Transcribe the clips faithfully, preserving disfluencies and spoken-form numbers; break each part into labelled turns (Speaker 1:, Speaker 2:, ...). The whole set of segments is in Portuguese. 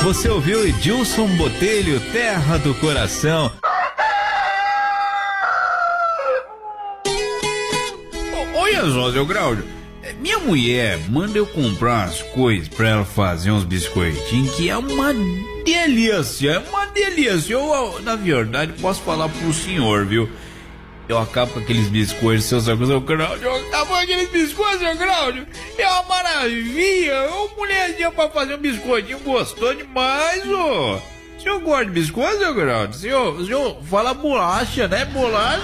Speaker 1: Você ouviu Edilson Botelho, Terra do Coração. Olha só, seu Cláudio, minha mulher manda eu comprar as coisas pra ela fazer uns biscoitinhos, que é uma delícia, é uma delícia. Eu, na verdade, posso falar pro senhor, viu? Eu acabo com aqueles biscoitos, seu, seu Cláudio, eu acabo com aqueles biscoitos, seu Cláudio. É uma maravilha, ô mulherzinha pra fazer um biscoitinho, gostou demais, ô. O senhor gosta de biscoito, seu Cláudio? O senhor, o senhor fala bolacha, né? Bolacha?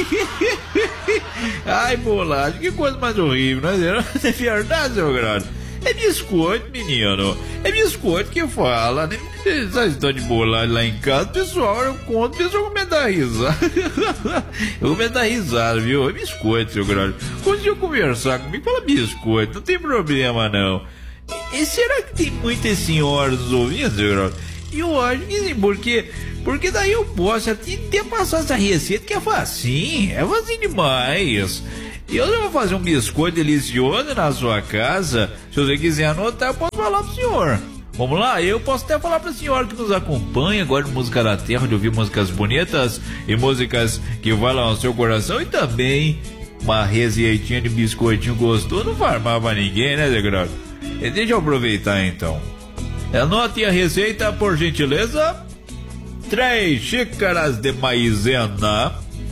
Speaker 1: Ai, bolacha, que coisa mais horrível, não é verdade, seu Cláudio? É biscoito, menino. É biscoito que fala, né? Essa história de bolacha lá em casa, pessoal, eu conto, o pessoal começa a dar risada. Eu começo a dar risada, viu? É biscoito, seu Cláudio. Quando você conversar comigo, fala biscoito, não tem problema, não. E, e será que tem muitas senhoras ouvindo, seu Cláudio? Eu acho que sim, porque, porque daí eu posso até, até passar essa receita que é facinho, é facinho demais. E eu vou fazer um biscoito delicioso na sua casa. Se você quiser anotar, eu posso falar pro senhor. Vamos lá, eu posso até falar pra senhora que nos acompanha agora no Música da Terra, de ouvir músicas bonitas e músicas que falam ao seu coração, e também uma receitinha de biscoitinho gostoso, não faz mal pra ninguém, né, Zé Grau? Deixa eu aproveitar então. Anote a receita, por gentileza. Três xícaras de maizena,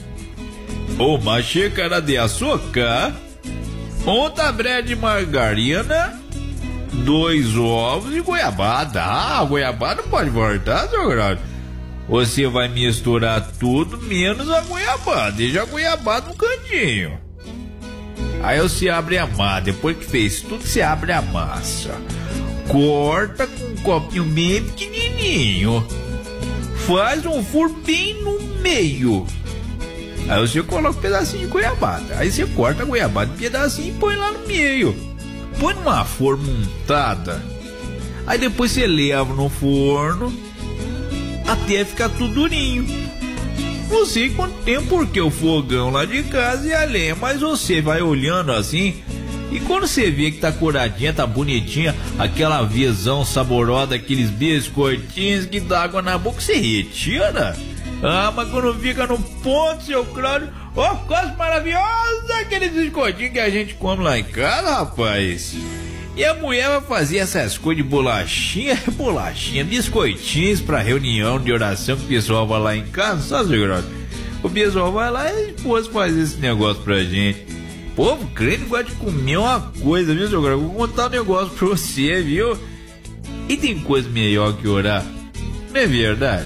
Speaker 1: uma xícara de açúcar, um tablé de margarina, dois ovos e goiabada. Ah, goiabada pode voltar, seu Grau. Você vai misturar tudo menos a goiabada. Deixa a goiabada no cantinho. Aí você abre a massa. Depois que fez tudo, você abre a massa. Corta com um copinho bem pequenininho. Faz um furo bem no meio. Aí você coloca um pedacinho de goiabada. Aí você corta a goiabada em pedacinho e põe lá no meio. Põe numa forma untada. Aí depois você leva no forno até ficar tudo durinho. Não sei quanto tempo, porque o fogão lá de casa é a lenha, mas você vai olhando assim, e quando você vê que tá curadinha, tá bonitinha, aquela visão saborosa, aqueles biscoitinhos que dá água na boca, você retira. Ah, mas quando fica no ponto, seu Cláudio, ó, oh, coisa maravilhosa, aqueles biscoitinhos que a gente come lá em casa, rapaz. E a mulher vai fazer essas coisas de bolachinha, bolachinha, biscoitinhos pra reunião de oração que o pessoal vai lá em casa, só, seu Cláudio. O pessoal vai lá e a esposa faz esse negócio pra gente. O povo crente gosta de comer uma coisa, viu, seu Cláudio? Vou contar um negócio pra você, viu? E tem coisa melhor que orar, não é verdade?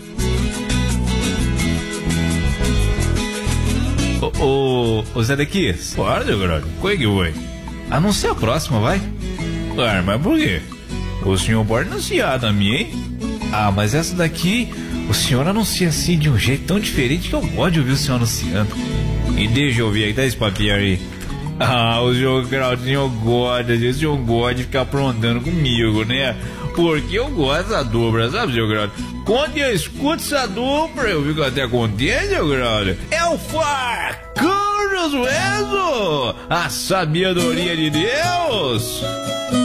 Speaker 1: Ô, ô, ô Zé daqui, bora, seu Cláudio, qual é que foi? Anuncia a próxima, vai. Ah, mas por quê? O senhor pode anunciar também, hein? Ah, mas essa daqui, o senhor anuncia assim de um jeito tão diferente que eu gosto de ouvir o senhor anunciando. E deixa eu ouvir aí, dá esse papinho aí. Ah, o senhor Claudinho gosta, o senhor gosta de ficar aprontando comigo, né? Porque eu gosto da dupla, sabe, seu Claudio? Quando eu escuto essa dupla, eu fico até contente, seu Claudio. É o Facão Josué, a sabedoria de Deus.